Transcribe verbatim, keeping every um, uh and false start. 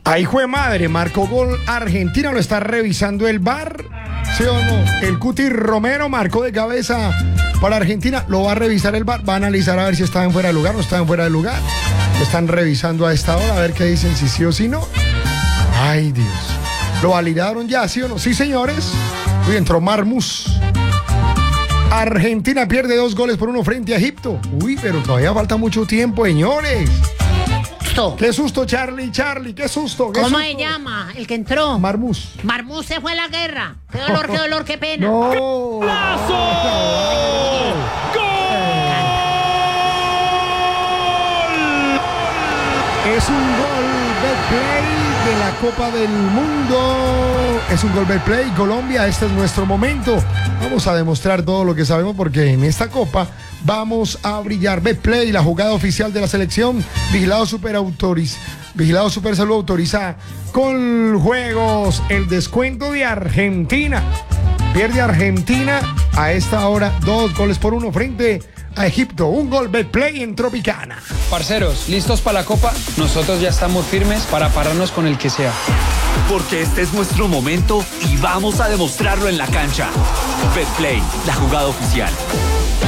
Ay, jue madre, marcó gol Argentina, lo está revisando el V A R, ¿sí o no? El Cuti Romero marcó de cabeza para Argentina, lo va a revisar el V A R, va a analizar a ver si estaban fuera de lugar o no estaban fuera de lugar. Lo están revisando a esta hora, a ver qué dicen, si sí o si no. Ay, Dios. ¿Lo validaron ya, sí o no? Sí, señores. Uy, entró Marmús. Argentina pierde dos goles por uno frente a Egipto. Uy, pero todavía falta mucho tiempo, señores. Susto. Qué susto, Charlie, Charlie, qué susto. Qué ¿Cómo susto. se llama? El que entró. Marmús. Marmús se fue a la guerra. Qué dolor, qué dolor, qué pena. No. Es un gol Betplay de la Copa del Mundo. Es un gol Betplay. Colombia, este es nuestro momento. Vamos a demostrar todo lo que sabemos porque en esta Copa vamos a brillar. Betplay, la jugada oficial de la selección. Vigilado Super Autoriz. Vigilado Super Salud autoriza con juegos el descuento de Argentina. Pierde Argentina a esta hora dos goles por uno frente a Egipto. Un gol Betplay en Tropicana. Parceros, ¿listos para la Copa? Nosotros ya estamos firmes para pararnos con el que sea. Porque este es nuestro momento y vamos a demostrarlo en la cancha. Betplay, la jugada oficial.